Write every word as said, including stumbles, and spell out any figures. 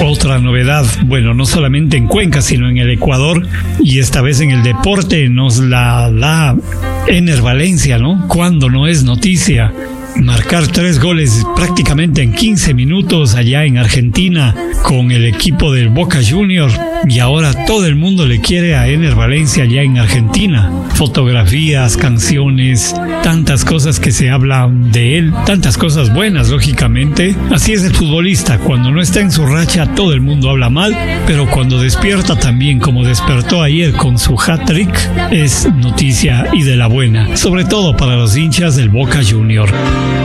Otra novedad, bueno, no solamente en Cuenca, sino en el Ecuador, y esta vez en el deporte nos la da Ener Valencia, ¿no? Cuando no es noticia. Marcar tres goles prácticamente en quince minutos allá en Argentina con el equipo del Boca Juniors, y ahora todo el mundo le quiere a Ener Valencia allá en Argentina. Fotografías, canciones, tantas cosas que se hablan de él, tantas cosas buenas, lógicamente. Así es el futbolista, cuando no está en su racha todo el mundo habla mal, pero cuando despierta también, como despertó ayer con su hat-trick, es noticia y de la buena, sobre todo para los hinchas del Boca Juniors.